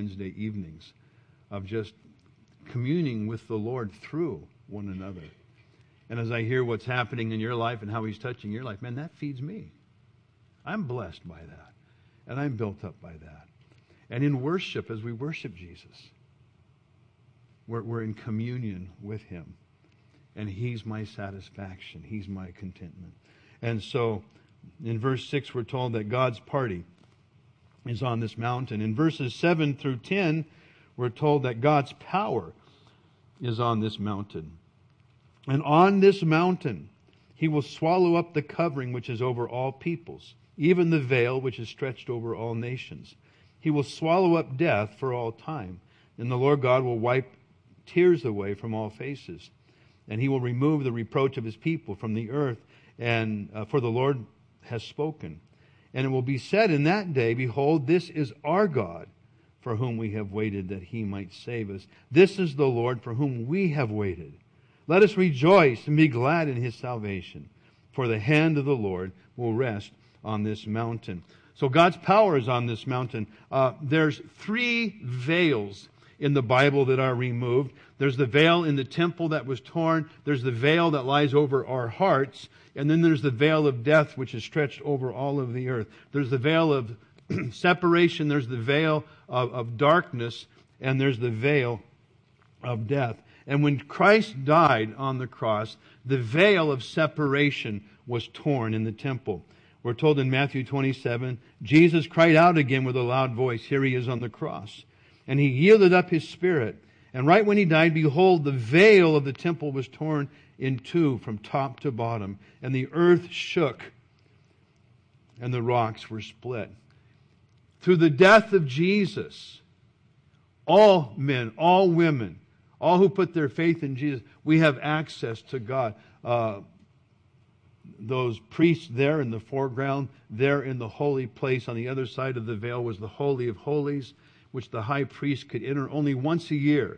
Wednesday evenings of just communing with the Lord through one another. And as I hear what's happening in your life and how He's touching your life, man, that feeds me. I'm blessed by that. And I'm built up by that. And in worship, as we worship Jesus, we're in communion with Him. And He's my satisfaction. He's my contentment. And so, in verse 6, we're told that God's party is on this mountain. In verses 7 through 10, we're told that God's power is on this mountain. And on this mountain, He will swallow up the covering which is over all peoples, even the veil which is stretched over all nations. He will swallow up death for all time. And the Lord God will wipe tears away from all faces. And He will remove the reproach of His people from the earth. And for the Lord has spoken. And it will be said in that day, behold, this is our God, for whom we have waited, that He might save us. This is the Lord for whom we have waited. Let us rejoice and be glad in His salvation. For the hand of the Lord will rest on this mountain. So God's power is on this mountain. There's 3 veils in the Bible that are removed. There's the veil in the temple that was torn. There's the veil that lies over our hearts. And then there's the veil of death, which is stretched over all of the earth. There's the veil of separation. There's the veil of darkness. And there's the veil of death. And when Christ died on the cross, the veil of separation was torn in the temple. We're told in Matthew 27, Jesus cried out again with a loud voice. Here He is on the cross. And He yielded up His spirit. And right when He died, behold, the veil of the temple was torn in two from top to bottom. And the earth shook, and the rocks were split. Through the death of Jesus, all men, all women, all who put their faith in Jesus, we have access to God. Those priests there in the foreground, there in the holy place on the other side of the veil was the Holy of Holies, which the high priest could enter only once a year.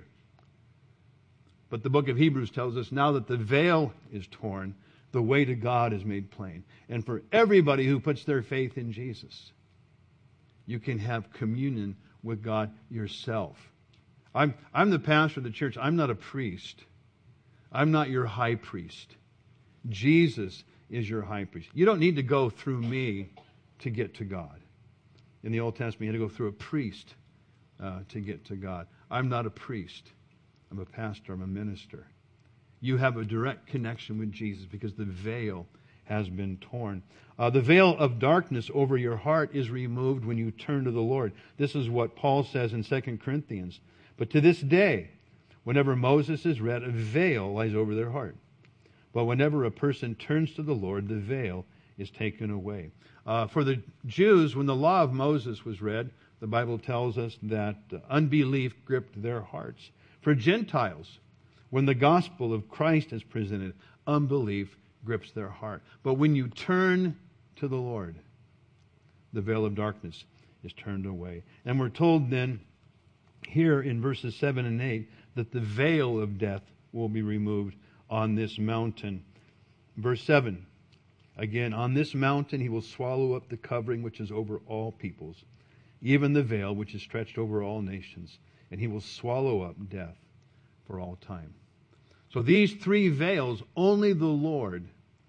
But the book of Hebrews tells us now that the veil is torn, the way to God is made plain. And for everybody who puts their faith in Jesus, you can have communion with God yourself. I'm the pastor of the church. I'm not a priest. I'm not your high priest. Jesus is your high priest. You don't need to go through me to get to God. In the Old Testament, you had to go through a priest to get to God. I'm not a priest. I'm a pastor. I'm a minister. You have a direct connection with Jesus because the veil has been torn. The veil of darkness over your heart is removed when you turn to the Lord. This is what Paul says in 2 Corinthians. But to this day, whenever Moses is read, a veil lies over their heart. But whenever a person turns to the Lord, the veil is taken away. For the Jews, when the law of Moses was read, the Bible tells us that unbelief gripped their hearts. For Gentiles, when the gospel of Christ is presented, unbelief grips their heart. But when you turn to the Lord, the veil of darkness is turned away. And we're told then, here in verses 7 and 8, that the veil of death will be removed on this mountain. Verse 7, again, on this mountain He will swallow up the covering which is over all peoples, even the veil which is stretched over all nations, and He will swallow up death for all time. So these 3 veils, only the Lord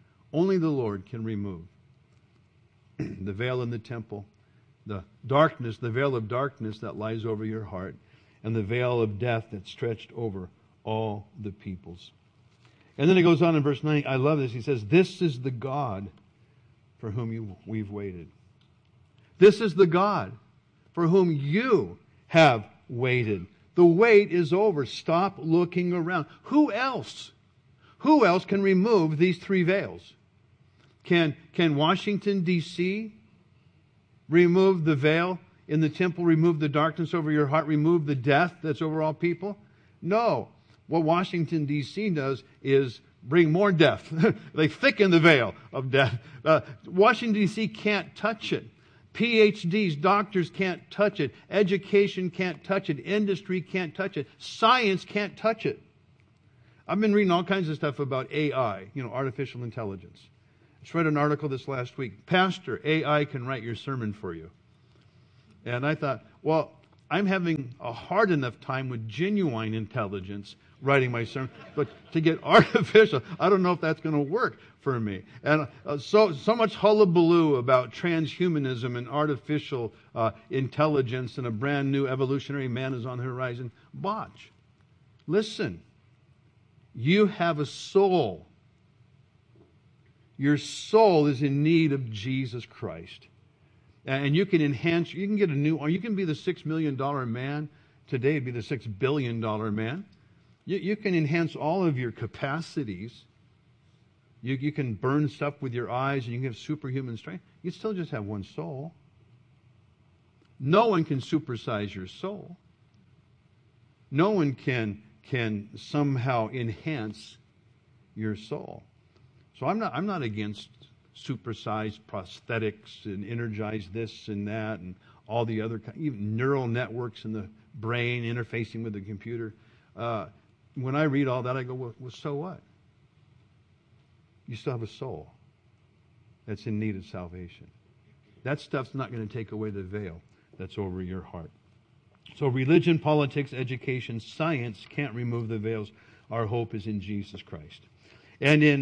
can remove. The veil in the temple, the darkness, the veil of darkness that lies over your heart, and the veil of death that's stretched over all the peoples. And then it goes on in verse 9. I love this. He says, this is the God for whom we've waited. This is the God for whom you have waited. The wait is over. Stop looking around. Who else? Who else can remove these 3 veils? Can Washington, D.C. remove the veil in the temple, remove the darkness over your heart, remove the death that's over all people? No. What Washington, D.C. does is bring more death. They thicken the veil of death. Washington, D.C. can't touch it. PhDs, doctors can't touch it. Education can't touch it. Industry can't touch it. Science can't touch it. I've been reading all kinds of stuff about AI, artificial intelligence. I just read an article this last week. Pastor, AI can write your sermon for you. And I thought, well, I'm having a hard enough time with genuine intelligence writing my sermon, but to get artificial, I don't know if that's going to work for me. And so much hullabaloo about transhumanism and artificial intelligence and a brand new evolutionary man is on the horizon. Botch. Listen, you have a soul. Your soul is in need of Jesus Christ. And you can enhance, you can get a new, or you can be the $6 million man. Today, be the $6 billion man. You can enhance all of your capacities. You can burn stuff with your eyes, and you can have superhuman strength. You still just have one soul. No one can supersize your soul. No one can somehow enhance your soul. So I'm not against supersized prosthetics and energize this and that and all the other even neural networks in the brain interfacing with the computer. When I read all that, I go, well, so what? You still have a soul that's in need of salvation. That stuff's not going to take away the veil that's over your heart. So religion, politics, education, science can't remove the veils. Our hope is in Jesus Christ. And in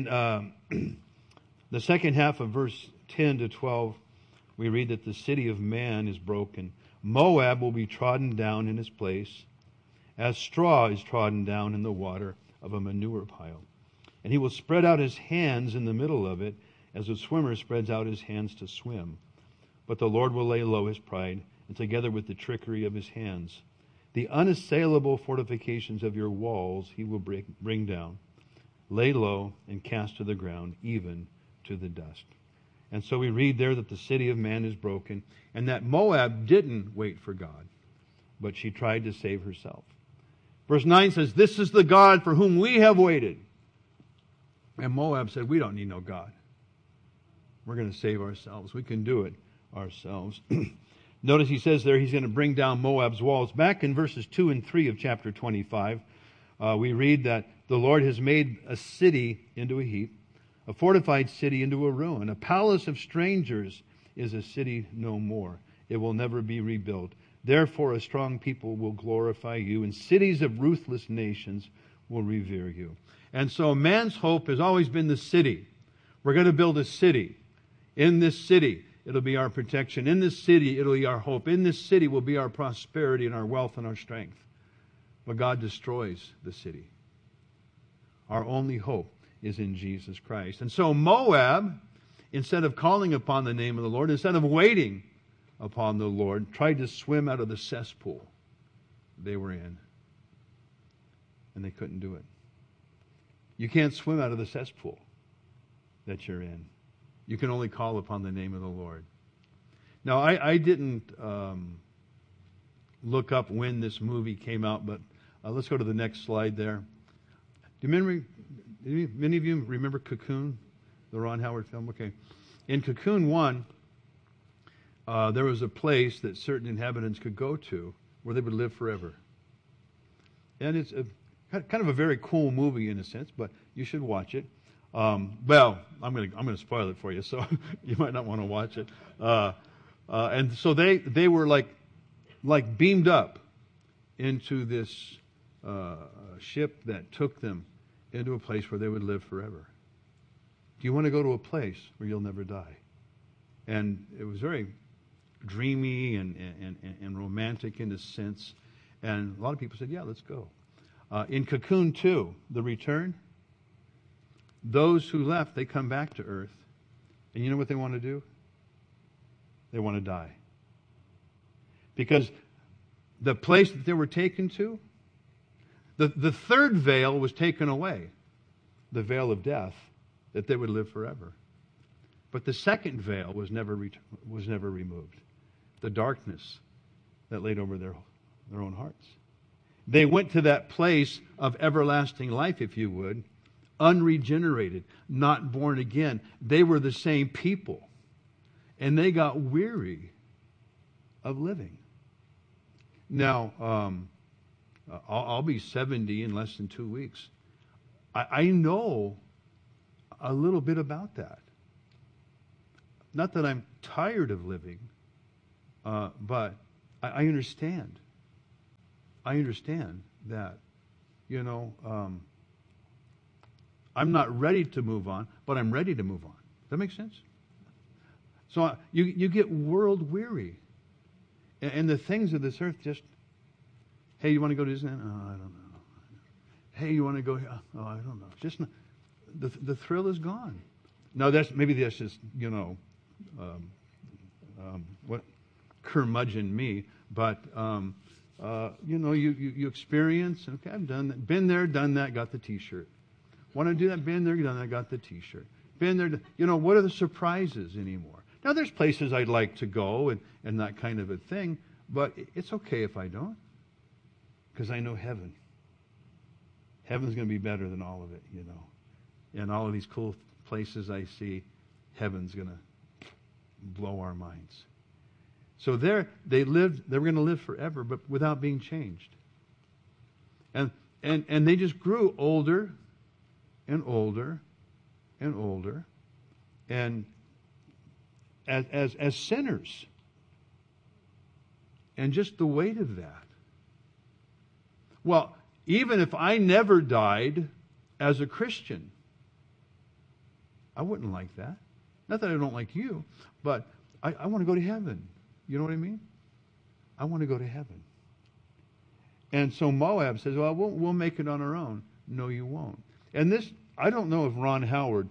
the second half of verse 10 to 12, we read that the city of man is broken. Moab will be trodden down in its place, as straw is trodden down in the water of a manure pile. And he will spread out his hands in the middle of it, as a swimmer spreads out his hands to swim. But the Lord will lay low his pride, and together with the trickery of his hands. The unassailable fortifications of your walls he will bring down, lay low, and cast to the ground, even to the dust. And so we read there that the city of man is broken, and that Moab didn't wait for God, but she tried to save herself. Verse 9 says, this is the God for whom we have waited. And Moab said, we don't need no God. We're going to save ourselves. We can do it ourselves. Notice he says there he's going to bring down Moab's walls. Back in verses 2 and 3 of chapter 25, we read that the Lord has made a city into a heap, a fortified city into a ruin. A palace of strangers is a city no more. It will never be rebuilt. Therefore a strong people will glorify you, and cities of ruthless nations will revere you. And so man's hope has always been the city. We're going to build a city. In this city, it'll be our protection. In this city, it'll be our hope. In this city will be our prosperity and our wealth and our strength. But God destroys the city. Our only hope is in Jesus Christ. And so Moab, instead of calling upon the name of the Lord, instead of waiting upon the Lord, tried to swim out of the cesspool they were in. And they couldn't do it. You can't swim out of the cesspool that you're in. You can only call upon the name of the Lord. Now, I didn't look up when this movie came out, but let's go to the next slide there. Do many of you remember Cocoon, the Ron Howard film? Okay. In Cocoon 1, there was a place that certain inhabitants could go to where they would live forever. And it's kind of a very cool movie in a sense, but you should watch it. Well, I'm going to spoil it for you, so you might not want to watch it. And so they were like beamed up into this ship that took them into a place where they would live forever. Do you want to go to a place where you'll never die? And it was very dreamy and romantic in a sense. And a lot of people said, yeah, let's go. In Cocoon 2, The Return, those who left, they come back to earth. And you know what they want to do? They want to die. Because the place that they were taken to, the third veil was taken away. The veil of death, that they would live forever. But the second veil was never removed. The darkness that laid over their own hearts. They went to that place of everlasting life, if you would, unregenerated, not born again. They were the same people. And they got weary of living. Now, I'll be 70 in less than 2 weeks. I know a little bit about that. Not that I'm tired of living, but I understand I understand that. I'm not ready to move on, but I'm ready to move on. Does that make sense? So you get world weary. And the things of this earth just, hey, you want to go to Disneyland? Oh, I don't know. Hey, you want to go here? Oh, I don't know. Just the thrill is gone. Now that's just what curmudgeon me, but you experience. Okay, I've done that. Been there, done that. Got the T-shirt. Want to do that? Been there, done that. Got the T-shirt. Been there. What are the surprises anymore? Now there's places I'd like to go and that kind of a thing, but it's okay if I don't, because I know heaven. Heaven's going to be better than all of it, And all of these cool places I see, heaven's going to blow our minds. So they were going to live forever, but without being changed. And they just grew older and older and older, and as sinners. And just the weight of that. Well, even if I never died as a Christian, I wouldn't like that. Not that I don't like you, but I want to go to heaven. You know what I mean? I want to go to heaven. And so Moab says, well, we'll make it on our own. No, you won't. And this, I don't know if Ron Howard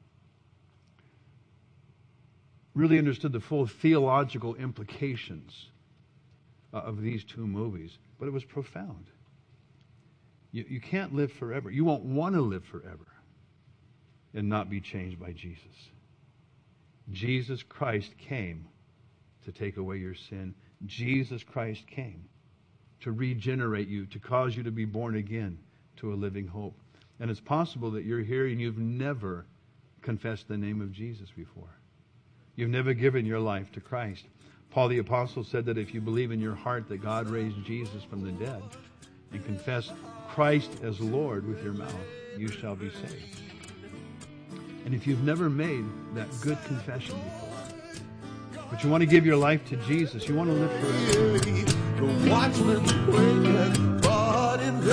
really understood the full theological implications of these two movies, but it was profound. You can't live forever. You won't want to live forever and not be changed by Jesus. Jesus Christ came to take away your sin. Jesus Christ came to regenerate you, to cause you to be born again to a living hope. And it's possible that you're here and you've never confessed the name of Jesus before. You've never given your life to Christ. Paul the Apostle said that if you believe in your heart that God raised Jesus from the dead and confess Christ as Lord with your mouth, you shall be saved. And if you've never made that good confession before, but you want to give your life to Jesus, you want to live forever. The watchman waketh, but in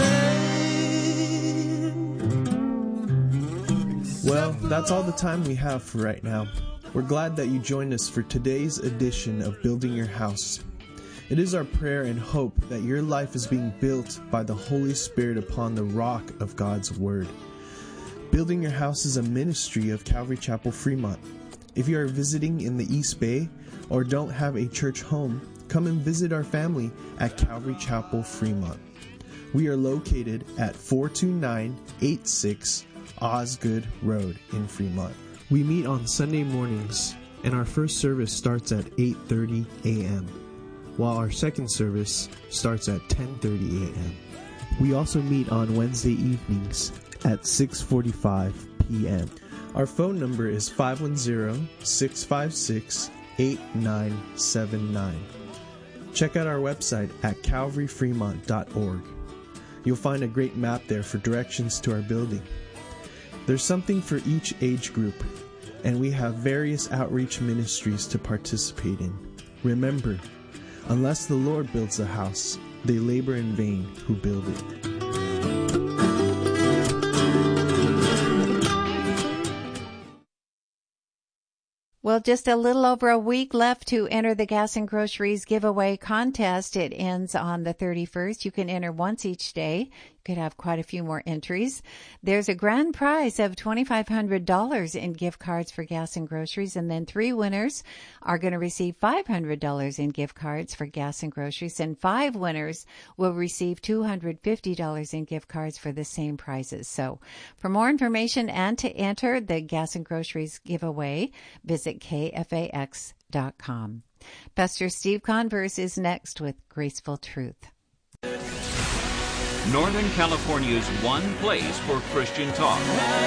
vain. Well, that's all the time we have for right now. We're glad that you joined us for today's edition of Building Your House. It is our prayer and hope that your life is being built by the Holy Spirit upon the rock of God's Word. Building Your House is a ministry of Calvary Chapel, Fremont. If you are visiting in the East Bay or don't have a church home, come and visit our family at Calvary Chapel, Fremont. We are located at 42986 Osgood Road in Fremont. We meet on Sunday mornings, and our first service starts at 8:30 a.m., while our second service starts at 10:30 a.m. We also meet on Wednesday evenings at 6:45 p.m. Our phone number is 510-656-8979. Check out our website at calvaryfremont.org. You'll find a great map there for directions to our building. There's something for each age group, and we have various outreach ministries to participate in. Remember, unless the Lord builds the house, they labor in vain who build it. Well, just a little over a week left to enter the Gas and Groceries giveaway contest. It ends on the 31st. You can enter once each day. You could have quite a few more entries. There's a grand prize of $2,500 in gift cards for gas and groceries, and then 3 winners are going to receive $500 in gift cards for gas and groceries, and 5 winners will receive $250 in gift cards for the same prizes. So for more information and to enter the Gas and Groceries giveaway, visit KFAX.com. Pastor Steve Converse is next with Graceful Truth. Northern California's one place for Christian talk.